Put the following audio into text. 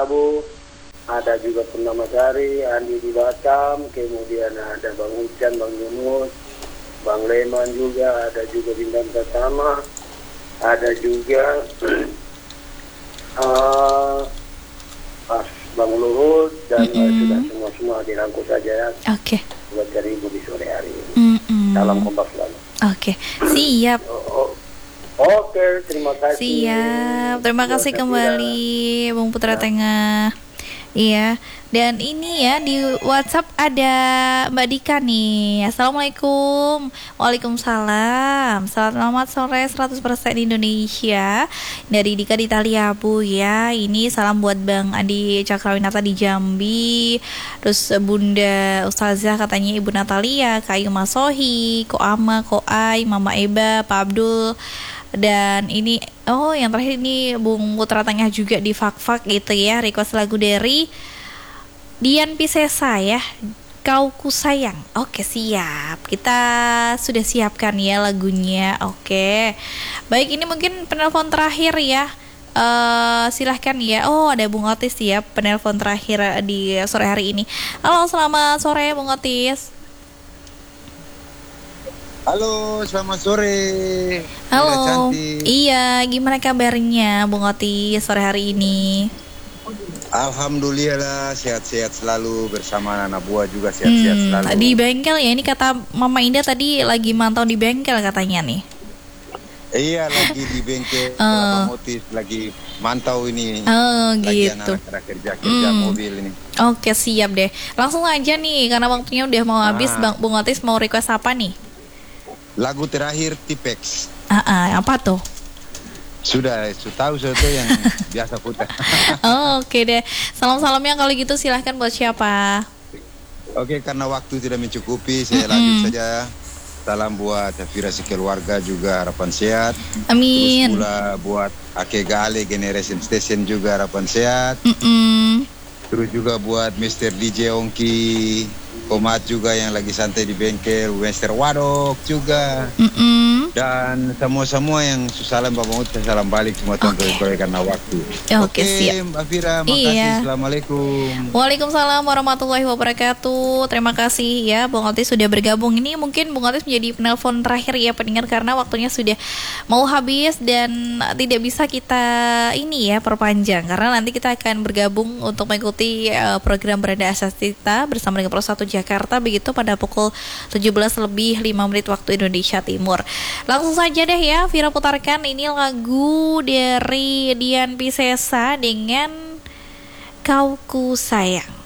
Prabu, ada juga Purnama Sari, Andi di Batam, kemudian ada Bang Ucan, Bang Yunus, Bang Leman juga, ada juga Bintang Pertama, ada juga Bang Luhut, dan sudah semua dirangkul saja ya. Oke. Buat cari ibu di sore hari ini. Salam kompak selalu. Oke, siap. Oke, terima kasih. Siap, terima kasih kembali Bung Putra Tengah. Iya, dan ini ya di WhatsApp ada Mbak Dika nih. Assalamualaikum. Waalaikumsalam. Selamat sore 100% Indonesia. Dari Dika di Taliabu ya. Ini salam buat Bang Andi Cakrawinata di Jambi. Terus Bunda Ustazah katanya Ibu Natalia, Kak Ayu Masohi, Ko Ama, Ko Ai, Mama Eba, Pak Abdul. Dan ini yang terakhir ini Bung Putra Tengah juga di Fak-Fak gitu ya, request lagu dari Dian Piscesa ya, Kau Ku Sayang. Oke, siap, kita sudah siapkan ya lagunya. Oke, baik, ini mungkin penelpon terakhir ya. Silahkan ya. Ada Bung Otis ya, penelpon terakhir di sore hari ini. Halo, selamat sore Bung Otis. Halo, selamat sore. Halo. Iya, gimana kabarnya Bung Otis sore hari ini? Alhamdulillah sehat-sehat selalu, bersama anak buah juga sehat-sehat selalu. Di bengkel ya, ini kata Mama Indah tadi lagi mantau di bengkel katanya nih. Iya, lagi di bengkel, Bang Otis lagi mantau ini. Lagi gitu. Kerja mobil ini. Oke, siap deh. Langsung aja nih, karena waktunya udah mau habis. Bung Otis mau request apa nih? Lagu terakhir Tipex. Apa tuh? Sudah tahu yang biasa putar. Oke deh. Salam-salamnya kalau gitu silahkan buat siapa? Oke, karena waktu tidak mencukupi, saya lanjut saja. Salam buat Hafira sekeluarga juga, harapan sehat. Amin. Terus pula buat Ake Gale Generation Station juga, harapan sehat. Terus juga buat Mr. DJ Ongki Komat juga yang lagi santai di bengkel, Mr. Wadok juga. Dan semua yang salam Bapak Mut, salam balik semua teman-teman karena waktu. Oke, siap. Mbak Fira, makasih. Assalamualaikum. Waalaikumsalam warahmatullahi wabarakatuh. Terima kasih ya Bung Otis sudah bergabung. Ini mungkin Bung Otis menjadi penelpon terakhir ya pendengar, karena waktunya sudah mau habis dan tidak bisa kita perpanjang, karena nanti kita akan bergabung untuk mengikuti program Beranda Asastita bersama dengan Pro 1 Jakarta begitu pada pukul 17:05 waktu Indonesia Timur. Langsung saja deh ya, Vira putarkan ini lagu dari Dian Piscesa dengan Kau Ku Sayang.